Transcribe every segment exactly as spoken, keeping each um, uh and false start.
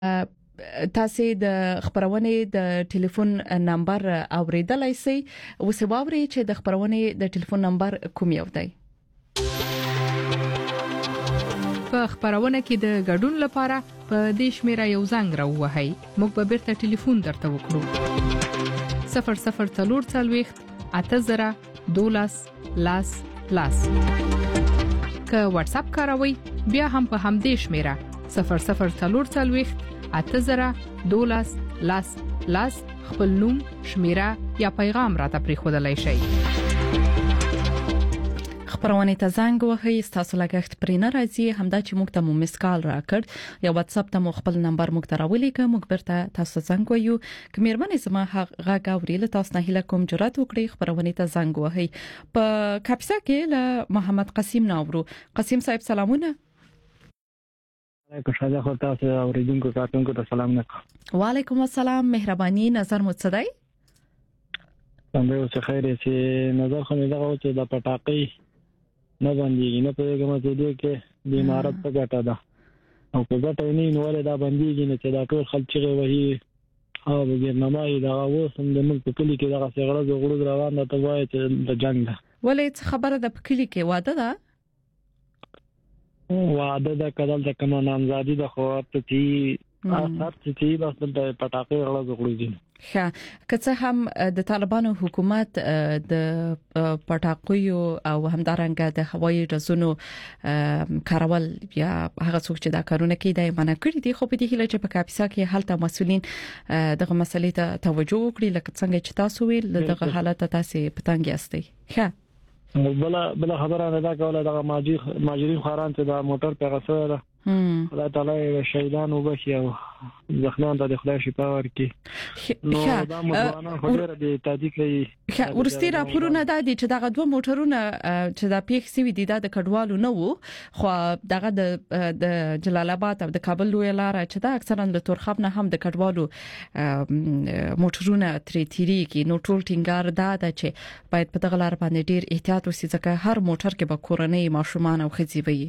تاسو د خبرونې د ټلیفون نمبر اوریدلای شئ او سباوري چې د خبرونې د ټلیفون نمبر کوم یو دی. په خبرونه کې د ګډون لپاره په دې شمیره یو زنګ راووهئ. موږ به بیرته ټلیفون درته وکړو. صفر صفر څلور څلوېښت اته زره دولس لاس لاس. که واتس اپ کاروئ بیا هم په همدې شمیره صفر صفر څلور څلوېښت اته زره دولس لاس لاس خپل نوم، شمیره یا پیغام راته پریښودلای شئ. خبرونه ته زنګ وهئ، تاسو لګښت پرې نه راځي. همدا چې موږ ته مو مسکال راکړ یا واتس اپ ته مو خپل نمبر موږ ته راولېږه، موږ برته تاسو زنګ ویو. کمرمنې زما هغه غوړي له تاسو نه هیله کوم جرأت وکړي خبرونه ته زنګ وهئ. په کاپسا کې له محمد قاسم ناورو. قاسم صاحب سلامونه. علیکم شاده خو تاسو اوریدونکو کارتونکو ته سلام نه. وعلیکم السلام، مهرباني. نظر مو څه دی؟ څنګه اوسه خیر چې نظر خو نه دغه چې د پټاقي نه باندې نه پېږم چې دې کې بیمارت ته ګټه ده او په ګټه نه نو ولې دا باندې نه چې دا ټول خلک چې وایي او بګرنامه دا اوسم د ملک په کلی کې دا څنګه غوړو روان ده ته وایي چې د جنگ ده. ولې خبره د کلی کې واده ده؟ واده د کدل د کوم نامزادي د خو ته تی اثر چې بس د پټاقې غلا غوړي دي. ښه، که هم د طالبانو حکومت د پټاقیو او همدارنګه د هوایي جزونو کارول یا هغه څوک چې دا کارونه کوي د منع کړی دي، خو په دې هیله چې په کاپیسا کې حالت مسولین دغه مسلې ته توجه وکړي لکه څنګه چې تاسو ویل دغه حالت تاسو پتنګ یاستئ. ښه، بل بل خبره نه دا کوله د ماجرین خاران ته د موټر په غسه ده. خدای تعالی شهیدان وبخي او زخمیان ته د خدای شفا ورکړي. نو دا موټرونه خو ډېر دي تادیق کوي. ورستي راپورونه دا دي چې دغه دوه موټرونه چې د پیښ سوي دي د کډوالو نه وو، خو دغه د جلال آباد او د کابل لوی لار چې دا اکثرا د تورخم نه هم د کډوالو موټرونه ترې تیریږي. نو ټول ټینګار دا ده چې باید په دغه لار باندې ډیر احتیاط وشي ځکه هر موټر کې به کورنۍ ماشومان او ښځې وي.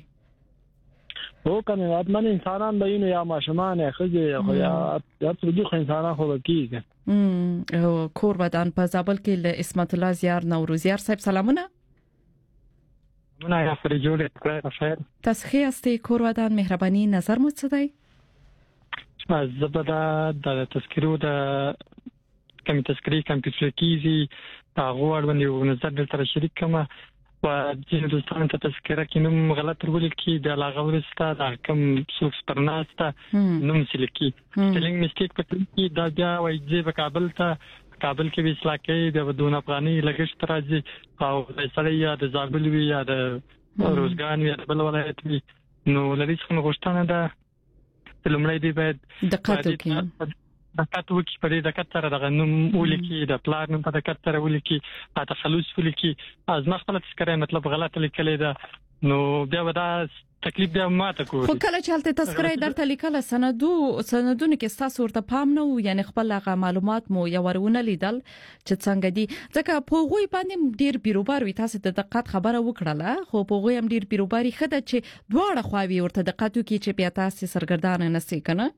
هو کنه اتمن انسانان به نو یا ماشومان خځه خو یا یا ترجیح انسانان خو کیږي. ام کور ودان په زابل کې له اسمت الله زیار نوروز یار صاحب سلامونه. مونږه یا فري جوړه کړه خیر. تاسو هستي کور ودان، مهرباني. نظر مو څه دی؟ زبدا د تذکرو د کمی تذکری کمپیوټر کیږي هغه ور باندې نظر تر شریک کما و چې دوستان ته تذکره کې نوم غلط ورول کی د لاغورستا د کم سوکس پرناستا نوم سلیکي سپیلینګ میسټیک پکې کې دا بیا وایي چې په کابل ته کابل کې به اصلاح کې د ودون افغاني لګښت راځي او د سړی یا د زابل وی یا د روزګان یا بل ولایت وی نو لري څنګه غوښتنه ده لمړی دی باید دقت وکړي دقت وکړي په دې دقت سره د نوم ولیکي د پلان نوم په دقت سره ولیکي په تخلص ولیکي از ما خپل تذکره مطلب غلط لیکل ده نو بیا ودا تکلیف بیا ماته کوي. خو کله چې حالت تذکره درته لیکل سندو سندونه کې تاسو ورته پام نه و یعنی خپل هغه معلومات مو یا ورونه لیدل چې څنګه دي ځکه په غوي باندې ډیر بیروبار وي تاسو د دقت خبره وکړه خو په غوي هم ډیر بیروباري خده چې دواړه خواوي ورته دقت وکړي چې بیا تاسو سرګردان نه سي کنه.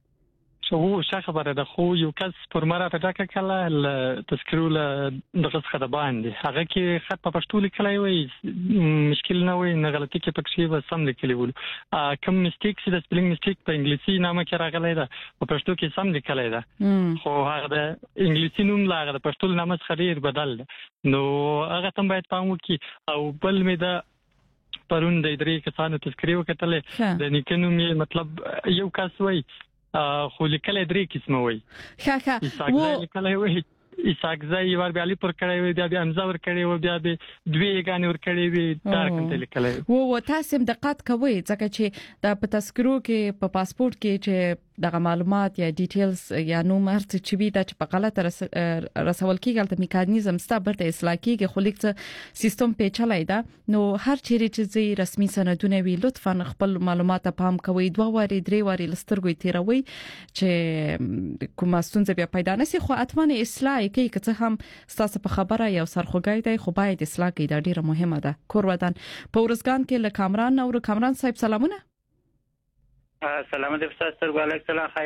شو څه خبره ده خو یو کس پر مره په ټاکه کله تذکرو له دغه څخه د باندې هغه کې خط په پښتو لیکلای وي مشکل نه وي نه غلطي کې پکې به سم لیکلی ول کوم میسټیک چې د سپیلینګ میسټیک په انګلیسي نامه کې راغلی ده په پښتو کې سم لیکلای ده خو هغه د انګلیسي نوم لا هغه د پښتو نامه څخه ډیر بدل ده نو هغه تم باید پام وکړي او بل مې ده پرون د درې کسانو تذکرې وکړلې د نیکنو مې مطلب یو کس وای خو لیکل درې قسمه وای ښه ښه و لیکل وای ایساګزای ور بیا علی پر کړی وای بیا امزا ور کړی وای بیا دوی غانې ور کړی وای دا کوم لیکل و و تاسو دقت کوئ ځکه چې د په تذکرو کې په پاسپورت کې چې دغه معلومات یا ډیټیلز یا نوم هرڅه چې وي دا چې په غلطه رسول کېږي البته میکانیزم ستا برته اصلاح کېږي خو لیکه سیستم پیچلای ده نو هر چیرې چې زی رسمي سندونه وي لطفا خپل معلومات پام کوئ دوه واري درې واري لسترګوي تیروي چې کومه ستونزه بیا پیدا نشي خو اتمنه اصلاح کوي که څه هم ستاسو په خبره یو سرخوګای دی خو باید اصلاح کوي دا ډیره مهمه ده. کور ودان په ورزګان کې له کامران او کامران صاحب سلامونه. سلام دې استاد سره وعلیکم السلام.